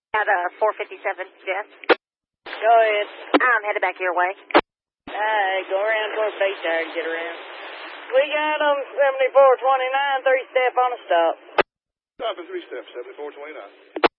At 457, Jeff. Go ahead. I'm headed back your way. Alright, go around towards Bayside and get around. We got them 7429, 3-step on a stop. Stop at 3 steps, 7429.